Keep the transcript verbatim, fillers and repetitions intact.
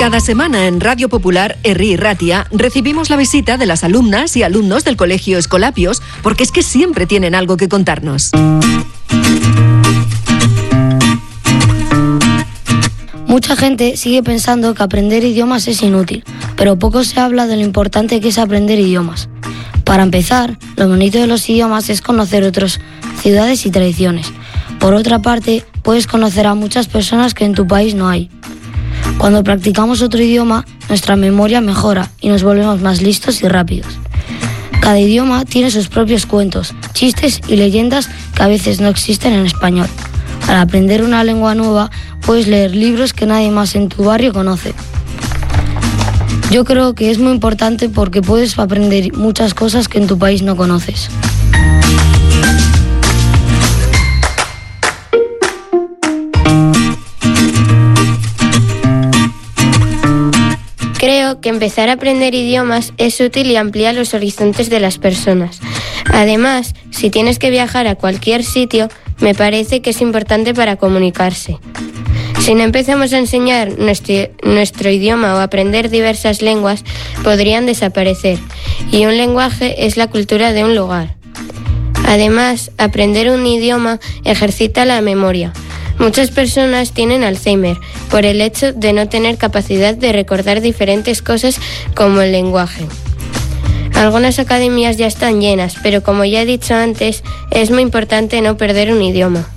Cada semana en Radio Popular, Herri y Ratia, recibimos la visita de las alumnas y alumnos del Colegio Escolapios, porque es que siempre tienen algo que contarnos. Mucha gente sigue pensando que aprender idiomas es inútil, pero poco se habla de lo importante que es aprender idiomas. Para empezar, lo bonito de los idiomas es conocer otras ciudades y tradiciones. Por otra parte, puedes conocer a muchas personas que en tu país no hay. Cuando practicamos otro idioma, nuestra memoria mejora y nos volvemos más listos y rápidos. Cada idioma tiene sus propios cuentos, chistes y leyendas que a veces no existen en español. Al aprender una lengua nueva, puedes leer libros que nadie más en tu barrio conoce. Yo creo que es muy importante porque puedes aprender muchas cosas que en tu país no conoces. Creo que empezar a aprender idiomas es útil y amplía los horizontes de las personas. Además, si tienes que viajar a cualquier sitio, me parece que es importante para comunicarse. Si no empezamos a enseñar nuestro, nuestro idioma o aprender diversas lenguas, podrían desaparecer. Y un lenguaje es la cultura de un lugar. Además, aprender un idioma ejercita la memoria. Muchas personas tienen Alzheimer por el hecho de no tener capacidad de recordar diferentes cosas como el lenguaje. Algunas academias ya están llenas, pero como ya he dicho antes, es muy importante no perder un idioma.